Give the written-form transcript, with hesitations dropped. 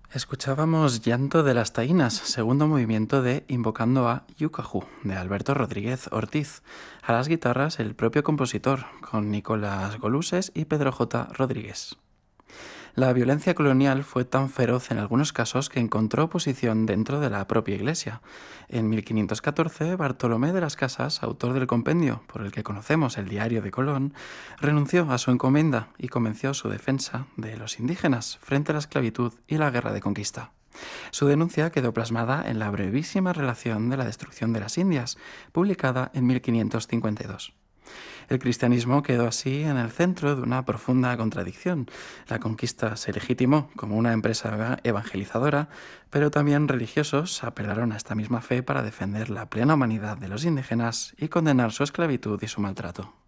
Escuchábamos Llanto de las Taínas, segundo movimiento de Invocando a Yucajú, de Alberto Rodríguez Ortiz. A las guitarras el propio compositor, con Nicolás Goluses y Pedro J. Rodríguez. La violencia colonial fue tan feroz en algunos casos que encontró oposición dentro de la propia Iglesia. En 1514, Bartolomé de las Casas, autor del compendio por el que conocemos el Diario de Colón, renunció a su encomienda y comenzó su defensa de los indígenas frente a la esclavitud y la guerra de conquista. Su denuncia quedó plasmada en la brevísima relación de la destrucción de las Indias, publicada en 1552. El cristianismo quedó así en el centro de una profunda contradicción. La conquista se legitimó como una empresa evangelizadora, pero también religiosos apelaron a esta misma fe para defender la plena humanidad de los indígenas y condenar su esclavitud y su maltrato.